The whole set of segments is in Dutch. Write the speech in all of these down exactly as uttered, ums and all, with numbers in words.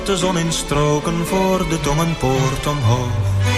De zon in stroken voor de tongenpoort omhoog.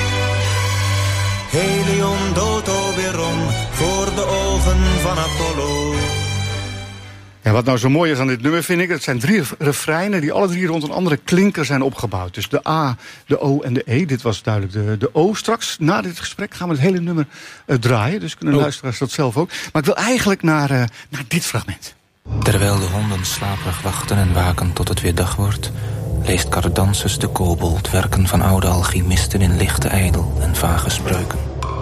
Helion dood Oberon voor de ogen van Apollo. Ja, wat nou zo mooi is aan dit nummer vind ik, het zijn drie refreinen die alle drie rond een andere klinker zijn opgebouwd. Dus de A, de O en de E. Dit was duidelijk de, de O. Straks, na dit gesprek, gaan we het hele nummer uh, draaien. Dus kunnen oh. luisteraars dat zelf ook. Maar ik wil eigenlijk naar, uh, naar dit fragment. Terwijl de honden slaperig wachten en waken tot het weer dag wordt, leest Cardansus de kobold werken van oude alchemisten in lichte ijdel en vage spreuken.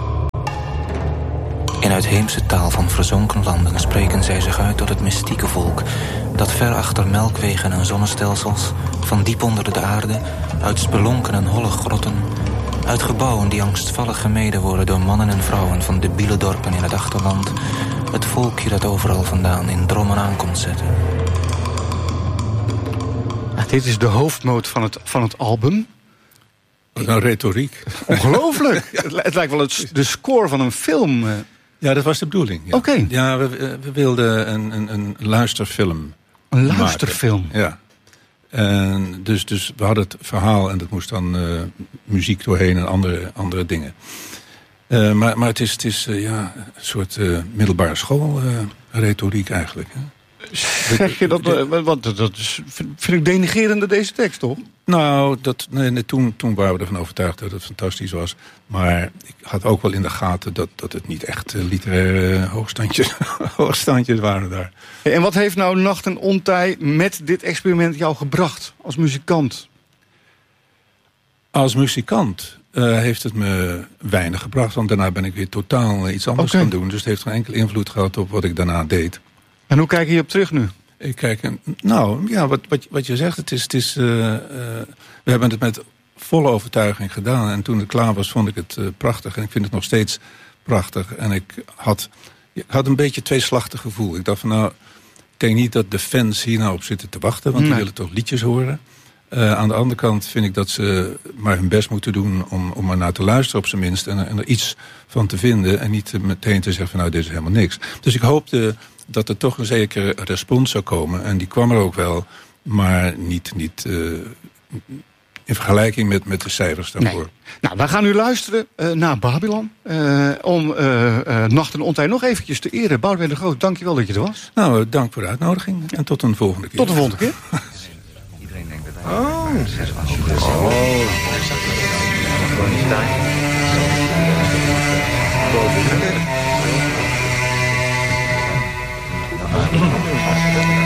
In uitheemse taal van verzonken landen spreken zij zich uit tot het mystieke volk dat ver achter melkwegen en zonnestelsels, van diep onder de aarde, uit spelonken en holle grotten, uit gebouwen die angstvallig gemeden worden door mannen en vrouwen van debiele dorpen in het achterland, het volkje dat overal vandaan in drommen aankomt zetten. Ja, dit is de hoofdmoot van het, van het album. Wat een retoriek. Ongelooflijk. het, het lijkt wel het, de score van een film. Ja, dat was de bedoeling. Ja. Oké. Okay. Ja, we, we wilden een, een, een luisterfilm Een luisterfilm? Maken. Ja. En dus, dus we hadden het verhaal en dat moest dan uh, muziek doorheen en andere, andere dingen. Uh, maar, maar het is, het is uh, ja, een soort uh, middelbare school uh, retoriek eigenlijk. Hè. Zeg je dat, uh, want dat is, vind ik denigerende deze tekst, toch? Nou, dat, nee, nee, toen, toen waren we ervan overtuigd dat het fantastisch was. Maar ik had ook wel in de gaten dat, dat het niet echt uh, literaire hoogstandjes, hoogstandjes waren daar. En wat heeft nou Nacht en Ontij met dit experiment jou gebracht als muzikant? Als muzikant uh, heeft het me weinig gebracht. Want daarna ben ik weer totaal iets anders okay. gaan doen. Dus het heeft geen enkele invloed gehad op wat ik daarna deed. En hoe kijk je op terug nu? Ik kijk, nou ja, wat, wat, wat je zegt, het is, het is uh, uh, we hebben het met volle overtuiging gedaan. En toen het klaar was, vond ik het uh, prachtig. En ik vind het nog steeds prachtig. En ik had, ik had een beetje tweeslachtig gevoel. Ik dacht van nou, ik denk niet dat de fans hier nou op zitten te wachten. Want nee. die willen toch liedjes horen. Uh, aan de andere kant vind ik dat ze maar hun best moeten doen om, om er naar te luisteren op zijn minst. En, en er iets van te vinden. En niet meteen te zeggen van nou, dit is helemaal niks. Dus ik hoopte dat er toch een zekere respons zou komen. En die kwam er ook wel, maar niet, niet uh, in vergelijking met, met de cijfers daarvoor. Nee. Nou, wij gaan nu luisteren uh, naar Babylon. Uh, om uh, uh, Nacht en Ontij nog eventjes te eren. Boudewijn de Groot, dank je wel dat je er was. Nou, dank voor de uitnodiging. En tot een volgende keer. Tot de volgende keer. Iedereen denkt dat hij... Oh. Oh.